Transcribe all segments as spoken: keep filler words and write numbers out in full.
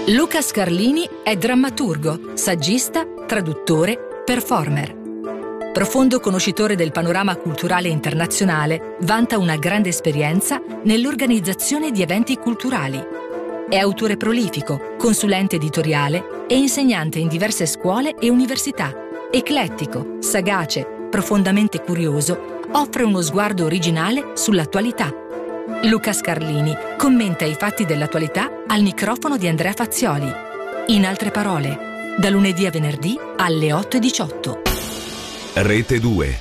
Luca Scarlini è drammaturgo, saggista, traduttore, performer. Profondo conoscitore del panorama culturale internazionale, vanta una grande esperienza nell'organizzazione di eventi culturali. È autore prolifico, consulente editoriale e insegnante in diverse scuole e università. Eclettico, sagace, profondamente curioso, offre uno sguardo originale sull'attualità. Luca Scarlini commenta i fatti dell'attualità al microfono di Andrea Fazioli. In altre parole, da lunedì a venerdì alle otto e diciotto. Rete due.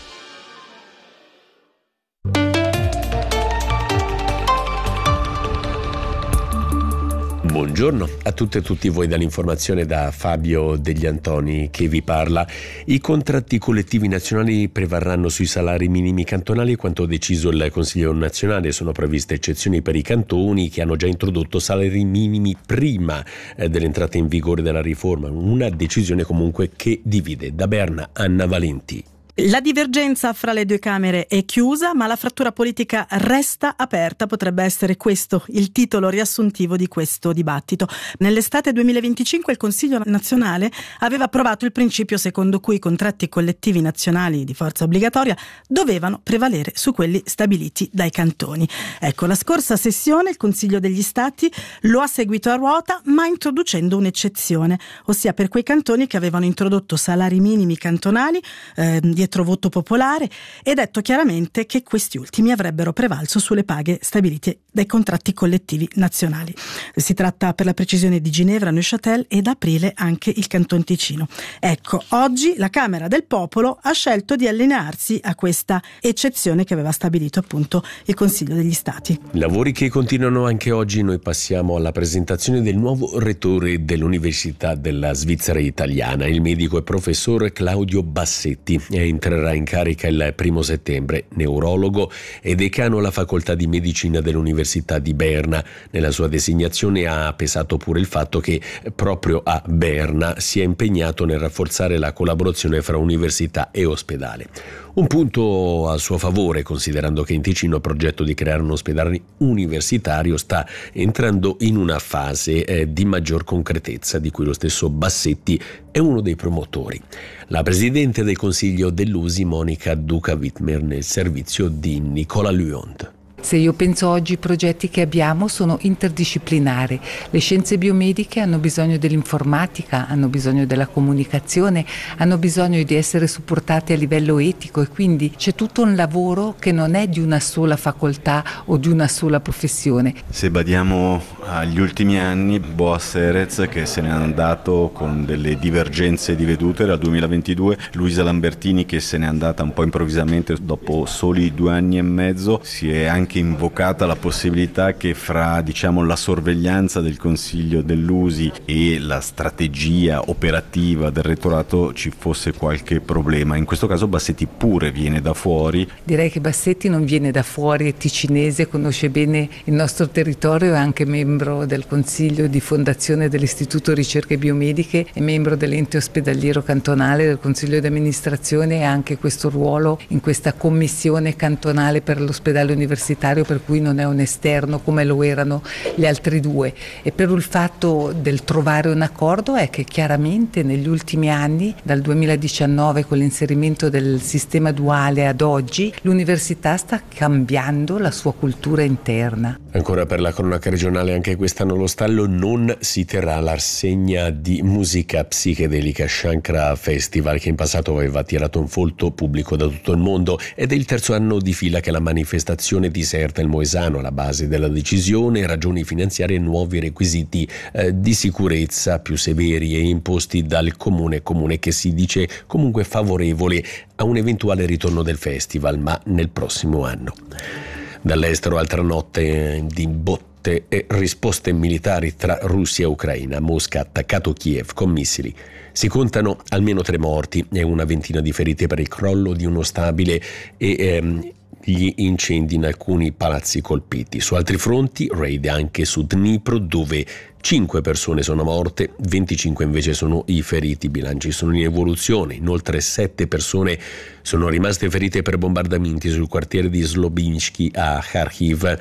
Buongiorno a tutte e tutti voi dall'informazione, da Fabio Degli Antoni che vi parla. I contratti collettivi nazionali prevarranno sui salari minimi cantonali. Quanto deciso il Consiglio nazionale, sono previste eccezioni per i cantoni che hanno già introdotto salari minimi prima eh, dell'entrata in vigore della riforma. Una decisione comunque che divide. Da Berna, Anna Valenti. La divergenza fra le due Camere è chiusa, ma la frattura politica resta aperta. Potrebbe essere questo il titolo riassuntivo di questo dibattito. Nell'estate duemilaventicinque il Consiglio nazionale aveva approvato il principio secondo cui i contratti collettivi nazionali di forza obbligatoria dovevano prevalere su quelli stabiliti dai cantoni. Ecco, la scorsa sessione il Consiglio degli Stati lo ha seguito a ruota, ma introducendo un'eccezione, ossia per quei cantoni che avevano introdotto salari minimi cantonali eh, dietro voto popolare, e detto chiaramente che questi ultimi avrebbero prevalso sulle paghe stabilite dai contratti collettivi nazionali. Si tratta, per la precisione, di Ginevra, Neuchâtel ed aprile anche il Canton Ticino. Ecco, oggi la Camera del Popolo ha scelto di allinearsi a questa eccezione che aveva stabilito appunto il Consiglio degli Stati. Lavori che continuano anche oggi. Noi passiamo alla presentazione del nuovo rettore dell'Università della Svizzera Italiana, il medico e professore Claudio Bassetti. È entrerà in carica il primo settembre, neurologo e decano alla facoltà di medicina dell'Università di Berna. Nella sua designazione ha pesato pure il fatto che proprio a Berna si è impegnato nel rafforzare la collaborazione fra università e ospedale. Un punto a suo favore, considerando che in Ticino il progetto di creare un ospedale universitario sta entrando in una fase eh, di maggior concretezza, di cui lo stesso Bassetti è uno dei promotori. La presidente del Consiglio dell'U S I, Monica Duca-Wittmer, nel servizio di Nicola Luond. Se io penso oggi, i progetti che abbiamo sono interdisciplinari. Le scienze biomediche hanno bisogno dell'informatica, hanno bisogno della comunicazione, hanno bisogno di essere supportate a livello etico, e quindi c'è tutto un lavoro che non è di una sola facoltà o di una sola professione. Se badiamo agli ultimi anni, Boas Erez che se n'è andato con delle divergenze di vedute dal duemilaventidue, Luisa Lambertini che se n'è andata un po' improvvisamente dopo soli due anni e mezzo, si è anche invocata la possibilità che fra, diciamo, la sorveglianza del Consiglio dell'U S I e la strategia operativa del rettorato ci fosse qualche problema. In questo caso Bassetti pure viene da fuori. Direi che Bassetti non viene da fuori, è ticinese, conosce bene il nostro territorio, è anche membro del Consiglio di Fondazione dell'Istituto Ricerche Biomediche, è membro dell'ente ospedaliero cantonale, del Consiglio di amministrazione, e ha anche questo ruolo in questa commissione cantonale per l'ospedale universitario, per cui non è un esterno come lo erano gli altri due. E per il fatto del trovare un accordo è che chiaramente negli ultimi anni, dal duemiladiciannove con l'inserimento del sistema duale ad oggi, l'università sta cambiando la sua cultura interna. Ancora per la cronaca regionale, anche quest'anno allo Stallo non si terrà la rassegna di musica psichedelica Shankara Festival, che in passato aveva attirato un folto pubblico da tutto il mondo, ed è il terzo anno di fila che la manifestazione diserta il Moesano. Alla base della decisione ragioni finanziarie e nuovi requisiti eh, di sicurezza più severi e imposti dal comune comune che si dice comunque favorevole a un eventuale ritorno del festival, ma nel prossimo anno. Dall'estero, altra notte di botte e risposte militari tra Russia e Ucraina. Mosca ha attaccato Kiev con missili. Si contano almeno tre morti e una ventina di feriti per il crollo di uno stabile e ehm, gli incendi in alcuni palazzi colpiti. Su altri fronti, raid anche su Dnipro, dove cinque persone sono morte, venticinque invece sono i feriti. I bilanci sono in evoluzione. Inoltre sette persone sono rimaste ferite per bombardamenti sul quartiere di Slobinsky a Kharkiv.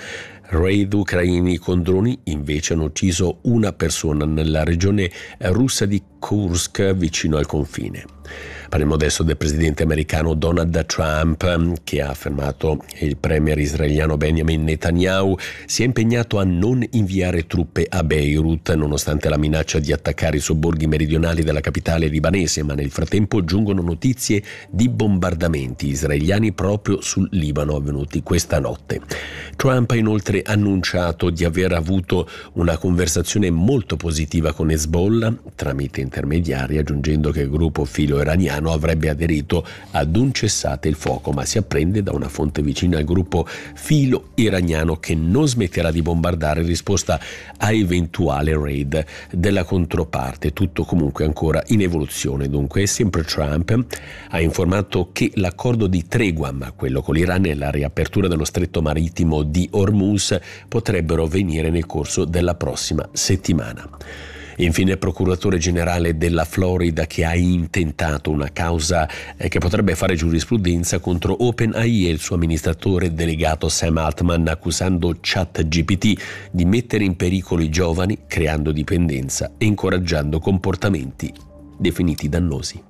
Raid ucraini con droni invece hanno ucciso una persona nella regione russa di Kursk, vicino al confine. Parliamo adesso del presidente americano Donald Trump, che ha affermato che il premier israeliano Benjamin Netanyahu si è impegnato a non inviare truppe a Beirut, nonostante la minaccia di attaccare i sobborghi meridionali della capitale libanese, ma nel frattempo giungono notizie di bombardamenti israeliani proprio sul Libano avvenuti questa notte. Trump ha inoltre annunciato di aver avuto una conversazione molto positiva con Hezbollah tramite intermediari, aggiungendo che il gruppo filo iraniano avrebbe aderito ad un cessate il fuoco, ma si apprende da una fonte vicina al gruppo filo iraniano che non smetterà di bombardare in risposta a eventuale raid della controparte. Tutto comunque ancora in evoluzione. Dunque sempre Trump ha informato che l'accordo di tregua, ma quello con l'Iran e la riapertura dello stretto marittimo di Hormuz potrebbero venire nel corso della prossima settimana. Infine il procuratore generale della Florida, che ha intentato una causa che potrebbe fare giurisprudenza contro OpenAI e il suo amministratore delegato Sam Altman, accusando ChatGPT di mettere in pericolo i giovani, creando dipendenza e incoraggiando comportamenti definiti dannosi.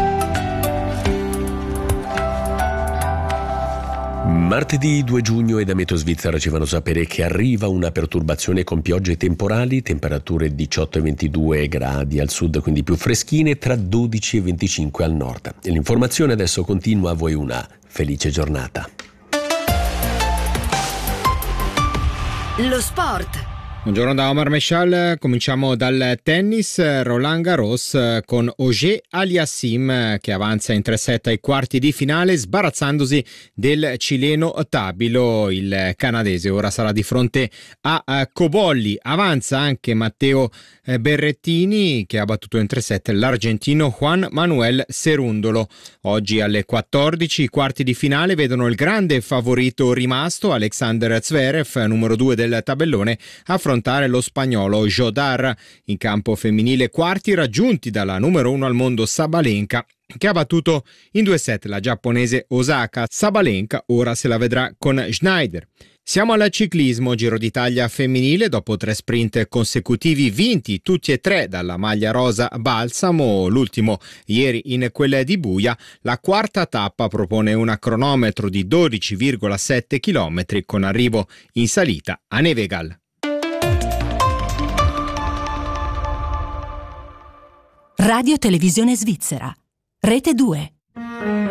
Martedì due giugno e da Meteo Svizzera ci fanno sapere che arriva una perturbazione con piogge temporali, temperature diciotto e ventidue gradi al sud, quindi più freschine, tra dodici e venticinque al nord. E l'informazione adesso continua, a voi una felice giornata. Lo sport. Buongiorno da Omar Meshal, cominciamo dal tennis. Roland Garros con Auger Aliassime che avanza in tre set ai quarti di finale, sbarazzandosi del cileno Tabilo. Il canadese ora sarà di fronte a Cobolli. Avanza anche Matteo Berrettini che ha battuto in tre set l'argentino Juan Manuel Cerundolo. Oggi alle quattordici i quarti di finale vedono il grande favorito rimasto Alexander Zverev, numero due del tabellone, affrontare lo spagnolo Jodar. In campo femminile quarti raggiunti dalla numero uno al mondo Sabalenka, che ha battuto in due set la giapponese Osaka. Sabalenka ora se la vedrà con Schneider. Siamo al ciclismo, Giro d'Italia femminile, dopo tre sprint consecutivi vinti tutti e tre dalla maglia rosa Balsamo, l'ultimo ieri in quella di Buia. La quarta tappa propone un cronometro di dodici virgola sette chilometri con arrivo in salita a Nevegal. Radio Televisione Svizzera, Rete due.